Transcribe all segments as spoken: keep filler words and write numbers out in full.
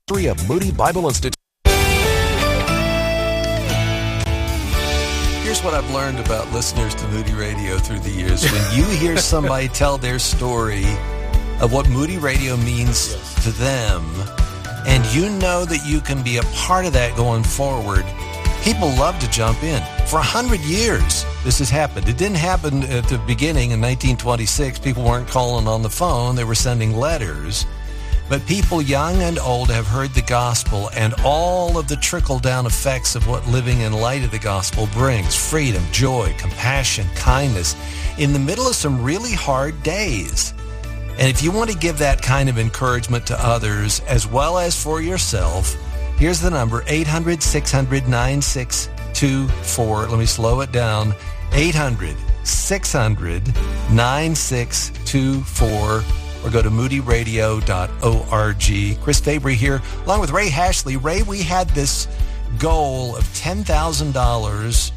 of Moody Bible Institute. Here's what I've learned about listeners to Moody Radio through the years. When you hear somebody tell their story of what Moody Radio means yes. to them, and you know that you can be a part of that going forward, people love to jump in. For a hundred years, this has happened. It didn't happen at the beginning in nineteen twenty-six. People weren't calling on the phone. They were sending letters. But people young and old have heard the gospel and all of the trickle-down effects of what living in light of the gospel brings. Freedom, joy, compassion, kindness, in the middle of some really hard days. And if you want to give that kind of encouragement to others as well as for yourself, here's the number, eight hundred, six hundred, nine six two four. Let me slow it down. eight hundred, six hundred, nine six two four. Or go to moody radio dot org. Chris Fabry here, along with Ray Hashley. Ray, we had this goal of ten thousand dollars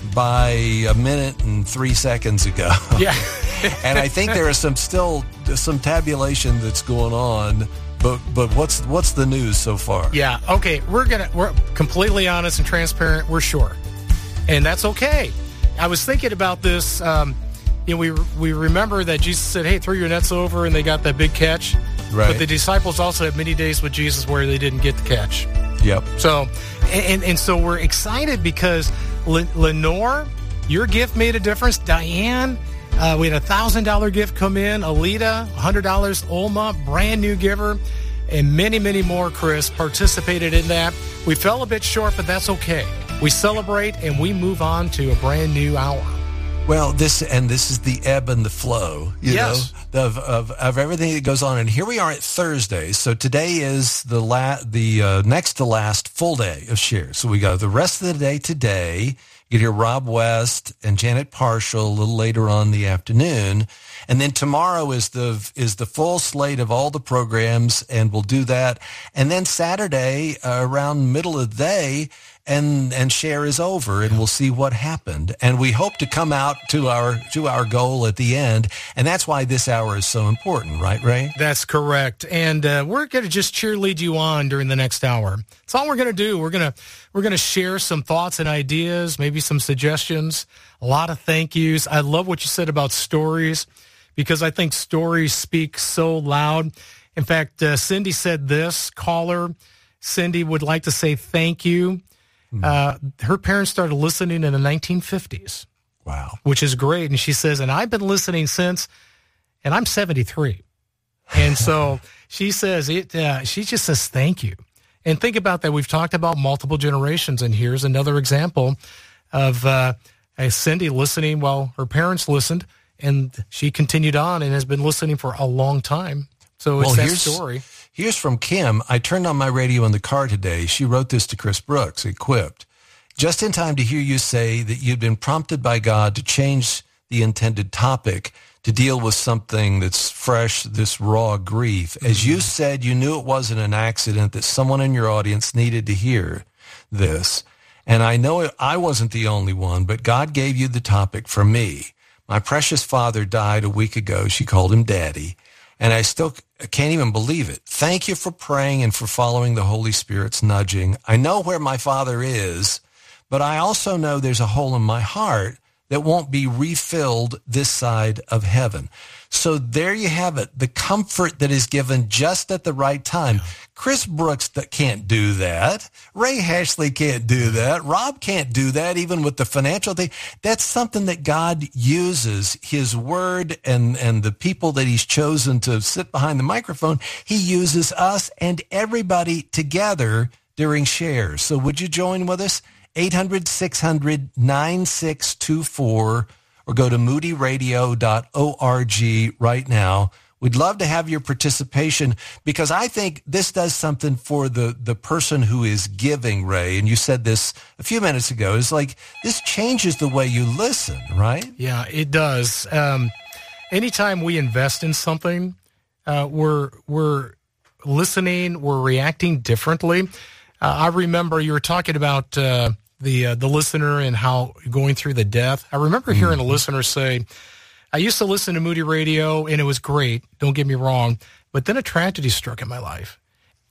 by a minute and three seconds ago. Yeah. And I think there is some still some tabulation that's going on. But but what's what's the news so far? Yeah. Okay. We're gonna we're completely honest and transparent. We're short, and that's okay. I was thinking about this. Um, You know, we we remember that Jesus said, hey, throw your nets over, and they got that big catch. Right. But the disciples also had many days with Jesus where they didn't get the catch. Yep. So, and, and so we're excited because Le- Lenore, your gift made a difference. Diane, uh, we had a one thousand dollars gift come in. Alita, one hundred dollars. Olma, brand new giver. And many, many more, Chris, participated in that. We fell a bit short, but that's okay. We celebrate, and we move on to a brand new hour. Well, this and this is the ebb and the flow, you yes. know, of, of of everything that goes on. And here we are at Thursday. So today is the la- the uh, next to last full day of shares. So we got the rest of the day today. You can hear Rob West and Janet Parshall a little later on in the afternoon. And then tomorrow is the is the full slate of all the programs, and we'll do that. And then Saturday, uh, around middle of the day, and and share is over, and we'll see what happened. And we hope to come out to our to our goal at the end, and that's why this hour is so important, right, Ray? That's correct. And uh, we're going to just cheerlead you on during the next hour. That's all we're going to do. We're going to we're going to share some thoughts and ideas, maybe some suggestions, a lot of thank yous. I love what you said about stories, because I think stories speak so loud. In fact, uh, Cindy said this, caller, Cindy would like to say thank you. Uh, her parents started listening in the nineteen fifties. Wow. Which is great. And she says, and I've been listening since, and I'm seventy-three. And so she says, it. Uh, she just says thank you. And think about that. We've talked about multiple generations, and here's another example of uh, a Cindy listening while her parents listened, and she continued on and has been listening for a long time. So it's well, that here's, story. Here's from Kim. I turned on my radio in the car today. She wrote this to Chris Brooks, equipped. Just in time to hear you say that you'd been prompted by God to change the intended topic to deal with something that's fresh, this raw grief. As you said, you knew it wasn't an accident, that someone in your audience needed to hear this. And I know it, I wasn't the only one, but God gave you the topic for me. My precious father died a week ago. She called him Daddy. And I still can't even believe it. Thank you for praying and for following the Holy Spirit's nudging. I know where my father is, but I also know there's a hole in my heart that won't be refilled this side of heaven. So there you have it, the comfort that is given just at the right time. Chris Brooks that can't do that. Ray Hashley can't do that. Rob can't do that, even with the financial thing. That's something that God uses, his word and, and the people that he's chosen to sit behind the microphone. He uses us and everybody together during shares. So would you join with us? eight hundred, six hundred, nine six two four or go to moody radio dot org right now. We'd love to have your participation, because I think this does something for the, the person who is giving, Ray. And you said this a few minutes ago. It's like this changes the way you listen, right? Yeah, it does. Um, anytime we invest in something, uh, we're we're listening, we're reacting differently. Uh, I remember you were talking about uh, the uh, the listener and how going through the death. I remember hearing mm-hmm. a listener say, I used to listen to Moody Radio, and it was great, don't get me wrong, but then a tragedy struck in my life.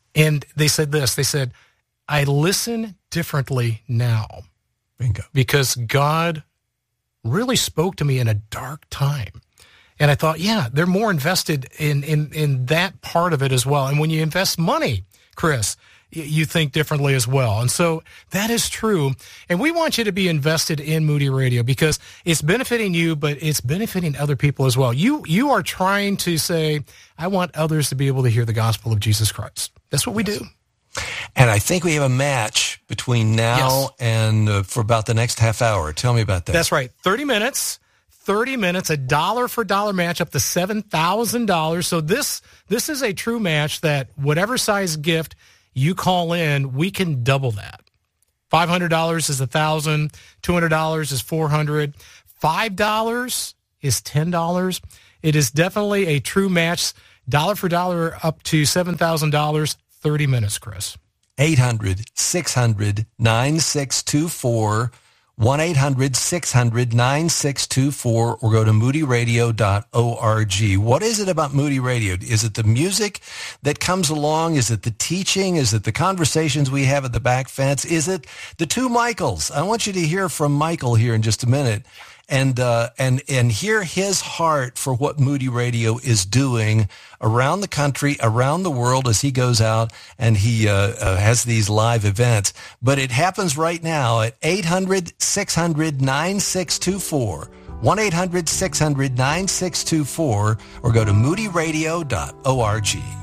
And they said this, they said, I listen differently now. Bingo. Because God really spoke to me in a dark time. And I thought, yeah, they're more invested in, in, in that part of it as well. And when you invest money, Chris, you think differently as well. And so that is true. And we want you to be invested in Moody Radio because it's benefiting you, but it's benefiting other people as well. You you are trying to say, I want others to be able to hear the gospel of Jesus Christ. That's what we do. And I think we have a match between now Yes. and uh, for about the next half hour. Tell me about that. That's right. thirty minutes. thirty minutes, a dollar for dollar match up to seven thousand dollars. So this this is a true match that whatever size gift you call in, we can double that. five hundred dollars is one thousand dollars, two hundred dollars is four hundred dollars, five dollars is ten dollars. It is definitely a true match, dollar for dollar up to seven thousand dollars, thirty minutes, Chris. eight hundred, six hundred, nine six two four, one eight hundred, six hundred, nine six two four, or go to moody radio dot org. What is it about Moody Radio? Is it the music that comes along? Is it the teaching? Is it the conversations we have at the back fence? Is it the two Michaels? I want you to hear from Michael here in just a minute and uh, and and hear his heart for what Moody Radio is doing around the country, around the world as he goes out and he uh, uh, has these live events. But it happens right now at eight hundred, six hundred, nine six two four, one eight hundred, six hundred, nine six two four, or go to moody radio dot org.